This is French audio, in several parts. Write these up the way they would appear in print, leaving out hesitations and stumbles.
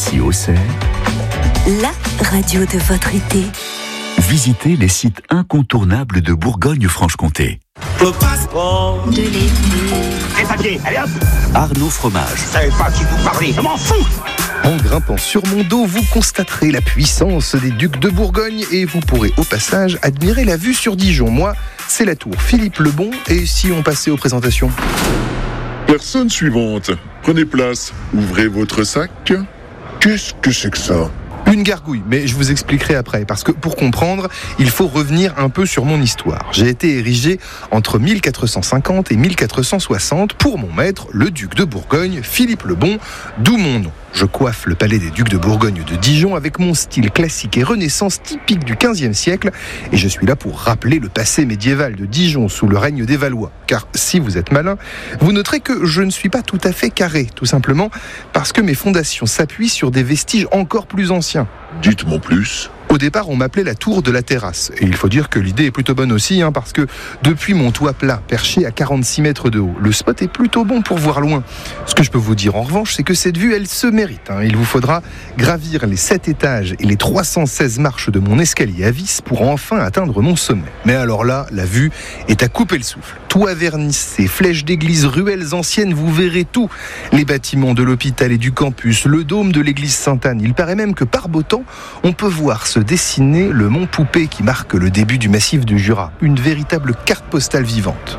Ici Auxerre, la radio de votre été. Visitez les sites incontournables de Bourgogne-Franche-Comté. Le passeport De l'été. Les papiers, allez hop. Arnaud Fromage. Je savais pas qui vous parlait, je m'en fous. En grimpant sur mon dos, vous constaterez la puissance des ducs de Bourgogne et vous pourrez au passage admirer la vue sur Dijon. Moi, c'est la tour Philippe le Bon. Et si on passait aux présentations ? Personne suivante. Prenez place. Ouvrez votre sac. Qu'est-ce que c'est que ça ? Une gargouille, mais je vous expliquerai après, parce que pour comprendre, il faut revenir un peu sur mon histoire. J'ai été érigé entre 1450 et 1460 pour mon maître, le duc de Bourgogne, Philippe le Bon, d'où mon nom. Je coiffe le palais des ducs de Bourgogne de Dijon avec mon style classique et renaissance typique du XVe siècle, et je suis là pour rappeler le passé médiéval de Dijon sous le règne des Valois. Car si vous êtes malin, vous noterez que je ne suis pas tout à fait carré, tout simplement parce que mes fondations s'appuient sur des vestiges encore plus anciens. Dites-moi plus. Au départ, on m'appelait la tour de la terrasse. Et il faut dire que l'idée est plutôt bonne aussi, parce que depuis mon toit plat, perché à 46 mètres de haut, le spot est plutôt bon pour voir loin. Ce que je peux vous dire en revanche, c'est que cette vue, elle se mérite. Il vous faudra gravir les 7 étages et les 316 marches de mon escalier à vis pour enfin atteindre mon sommet. Mais alors là, la vue est à couper le souffle. Toits vernissés, flèches d'église, ruelles anciennes, vous verrez tout. Les bâtiments de l'hôpital et du campus, le dôme de l'église Sainte-Anne. Il paraît même que par beau temps, on peut voir se dessiner le mont Poupée qui marque le début du massif du Jura. Une véritable carte postale vivante.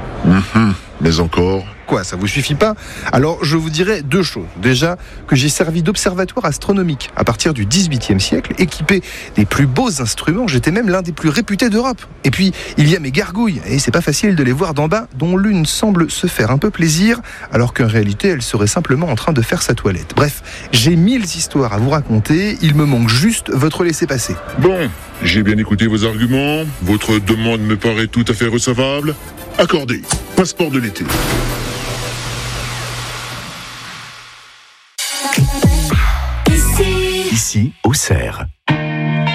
Mais encore. Quoi, ça vous suffit pas ? Alors, je vous dirais 2 choses. Déjà, que j'ai servi d'observatoire astronomique à partir du XVIIIe siècle, équipé des plus beaux instruments, j'étais même l'un des plus réputés d'Europe. Et puis, il y a mes gargouilles, et c'est pas facile de les voir d'en bas, dont l'une semble se faire un peu plaisir, alors qu'en réalité, elle serait simplement en train de faire sa toilette. Bref, j'ai 1000 histoires à vous raconter, il me manque juste votre laissez-passer. Bon, j'ai bien écouté vos arguments. Votre demande me paraît tout à fait recevable. Accordé. Passeport de l'été. Ici Auxerre.